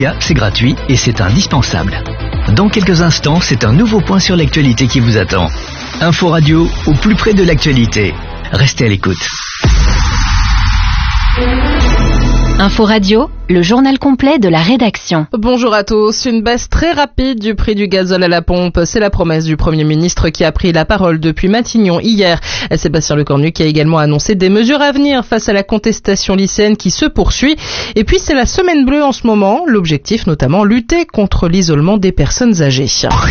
C'est gratuit et c'est indispensable. Dans quelques instants, c'est un nouveau point sur l'actualité qui vous attend. Info Radio, au plus près de l'actualité. Restez à l'écoute. Info Radio, le journal complet de la rédaction. Bonjour à tous. Une baisse très rapide du prix du gazole à la pompe. C'est la promesse du Premier ministre qui a pris la parole depuis Matignon hier. Sébastien Lecornu qui a également annoncé des mesures à venir face à la contestation lycéenne qui se poursuit. Et puis c'est la semaine bleue en ce moment. L'objectif notamment, lutter contre l'isolement des personnes âgées.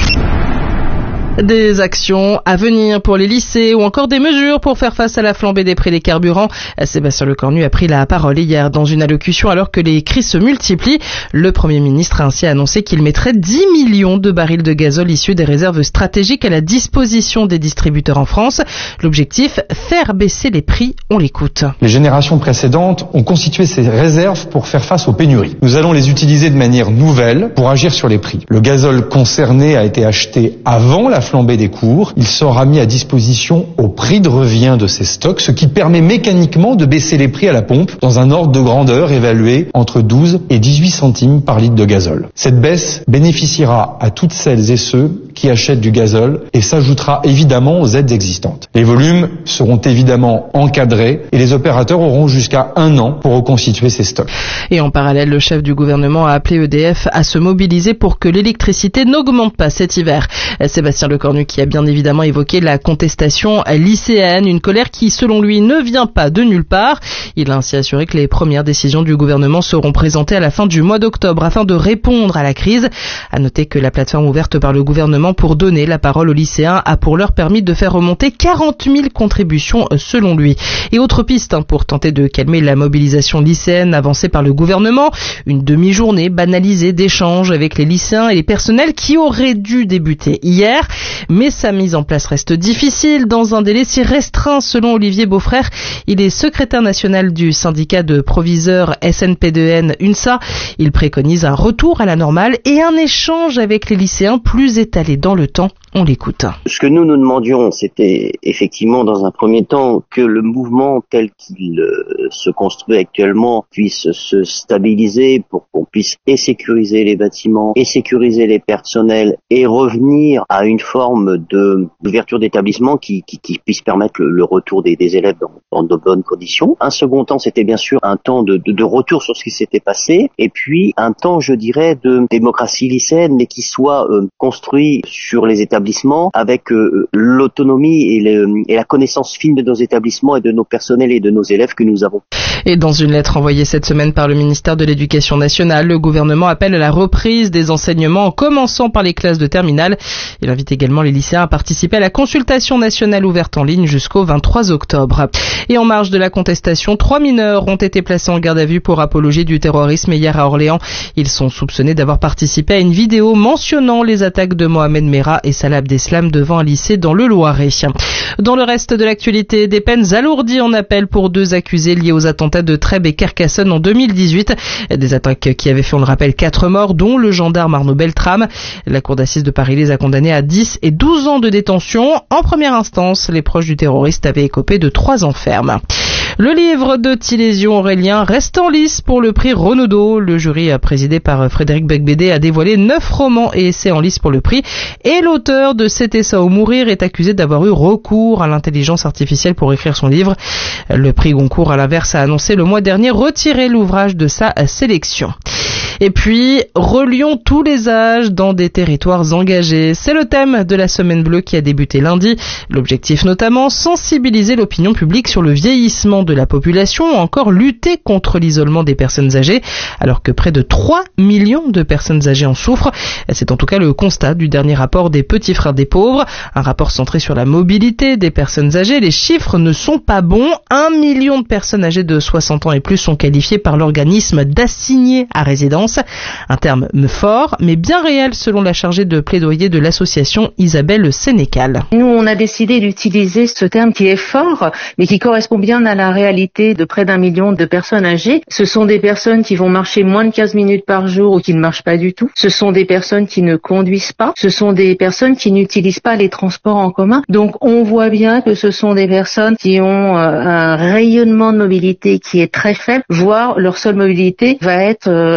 Des actions à venir pour les lycées ou encore des mesures pour faire face à la flambée des prix des carburants. Sébastien Lecornu a pris la parole hier dans une allocution alors que les crises se multiplient. Le Premier ministre a ainsi annoncé qu'il mettrait 10 millions de barils de gazole issus des réserves stratégiques à la disposition des distributeurs en France. L'objectif, faire baisser les prix. On l'écoute. Les générations précédentes ont constitué ces réserves pour faire face aux pénuries. Nous allons les utiliser de manière nouvelle pour agir sur les prix. Le gazole concerné a été acheté avant la flambée des cours, il sera mis à disposition au prix de revient de ces stocks, ce qui permet mécaniquement de baisser les prix à la pompe dans un ordre de grandeur évalué entre 12 et 18 centimes par litre de gazole. Cette baisse bénéficiera à toutes celles et ceux qui achètent du gazole et s'ajoutera évidemment aux aides existantes. Les volumes seront évidemment encadrés et les opérateurs auront jusqu'à 1 an pour reconstituer ces stocks. Et en parallèle, le chef du gouvernement a appelé EDF à se mobiliser pour que l'électricité n'augmente pas cet hiver. Sébastien Lecornu qui a bien évidemment évoqué la contestation lycéenne, une colère qui selon lui ne vient pas de nulle part. Il a ainsi assuré que les premières décisions du gouvernement seront présentées à la fin du mois d'octobre afin de répondre à la crise. À noter que la plateforme ouverte par le gouvernement pour donner la parole aux lycéens a pour l'heure permis de faire remonter 40 000 contributions selon lui. Et autre piste pour tenter de calmer la mobilisation lycéenne avancée par le gouvernement, une demi-journée banalisée d'échanges avec les lycéens et les personnels qui aurait dû débuter hier. Mais sa mise en place reste difficile dans un délai si restreint selon Olivier Beaufrère. Il est secrétaire national du syndicat de proviseurs SNP2N UNSA. Il préconise un retour à la normale et un échange avec les lycéens plus étalé dans le temps. On l'écoute. Ce que nous demandions, c'était effectivement dans un premier temps que le mouvement tel qu'il se construit actuellement puisse se stabiliser pour qu'on puisse et sécuriser les bâtiments et sécuriser les personnels et revenir à une forme d'ouverture d'établissement qui puisse permettre le retour des élèves dans de bonnes conditions. Un second temps, c'était bien sûr un temps de retour sur ce qui s'était passé et puis un temps, je dirais, de démocratie lycéenne mais qui soit construit sur les établissements avec l'autonomie et la connaissance fine de nos établissements et de nos personnels et de nos élèves que nous avons. Et dans une lettre envoyée cette semaine par le ministère de l'Éducation nationale, le gouvernement appelle à la reprise des enseignements en commençant par les classes de terminale. Il invite également les lycéens à participer à la consultation nationale ouverte en ligne jusqu'au 23 octobre. Et en marge de la contestation, 3 mineurs ont été placés en garde à vue pour apologie du terrorisme hier à Orléans. Ils sont soupçonnés d'avoir participé à une vidéo mentionnant les attaques de Mohamed Merah et Salah Abdeslam devant un lycée dans le Loiret. Dans le reste de l'actualité, des peines alourdies en appel pour 2 accusés liés aux attentats de Trèbes et Carcassonne en 2018. Des attaques qui avaient fait, on le rappelle, 4 morts, dont le gendarme Arnaud Beltrame. La cour d'assises de Paris les a condamnés à 10 et 12 ans de détention. En première instance, les proches du terroriste avaient écopé de 3 ans ferme. Le livre de Tilésion Aurélien reste en lice pour le prix Renaudot. Le jury présidé par Frédéric Becbédé a dévoilé 9 romans et essais en lice pour le prix. Et l'auteur de C'était ça ou mourir est accusé d'avoir eu recours à l'intelligence artificielle pour écrire son livre. Le prix Goncourt, à l'inverse, a annoncé le mois dernier retirer l'ouvrage de sa sélection. Et puis, relions tous les âges dans des territoires engagés. C'est le thème de la Semaine Bleue qui a débuté lundi. L'objectif notamment, sensibiliser l'opinion publique sur le vieillissement de la population ou encore lutter contre l'isolement des personnes âgées, alors que près de 3 millions de personnes âgées en souffrent. C'est en tout cas le constat du dernier rapport des Petits Frères des Pauvres, un rapport centré sur la mobilité des personnes âgées. Les chiffres ne sont pas bons. 1 million de personnes âgées de 60 ans et plus sont qualifiées par l'organisme d'assignés à résidence. Un terme fort, mais bien réel selon la chargée de plaidoyer de l'association Isabelle Sénécal. Nous, on a décidé d'utiliser ce terme qui est fort, mais qui correspond bien à la réalité de près d'1 million de personnes âgées. Ce sont des personnes qui vont marcher moins de 15 minutes par jour ou qui ne marchent pas du tout. Ce sont des personnes qui ne conduisent pas. Ce sont des personnes qui n'utilisent pas les transports en commun. Donc, on voit bien que ce sont des personnes qui ont un rayonnement de mobilité qui est très faible, voire leur seule mobilité va être à leur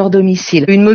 leur domicile. Une